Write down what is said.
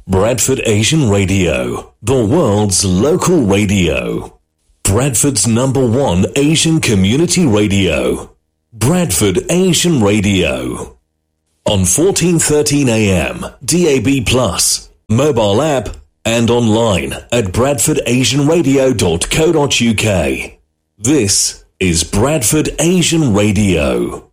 Bradford Asian Radio, the world's local radio. Bradford's #1 Asian community radio. Bradford Asian Radio. On 1413 AM, DAB+, mobile app, and online at bradfordasianradio.co.uk. This is Bradford Asian Radio.